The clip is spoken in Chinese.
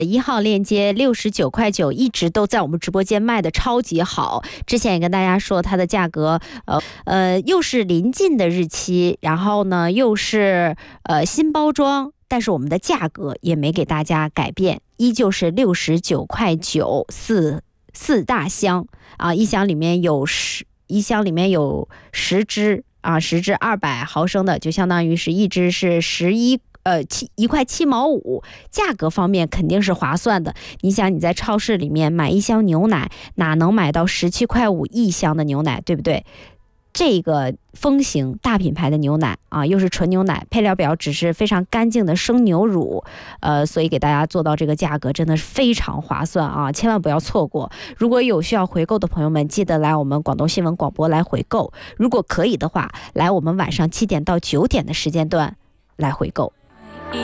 1号链接69.9块，一直都在我们直播间卖的超级好。之前也跟大家说它的价格，又是临近的日期，然后呢又是新包装，但是我们的价格也没给大家改变，依旧是69.9块，四大箱啊，一箱里面有10支啊，10支200毫升的，就相当于是一支是1块7毛5，价格方面肯定是划算的。你想你在超市里面买一箱牛奶，哪能买到17.5块一箱的牛奶，对不对？这个风行大品牌的牛奶啊，又是纯牛奶，配料表只是非常干净的生牛乳，所以给大家做到这个价格真的是非常划算啊，千万不要错过。如果有需要回购的朋友们，记得来我们广东新闻广播来回购，如果可以的话，来我们晚上7点到9点的时间段来回购。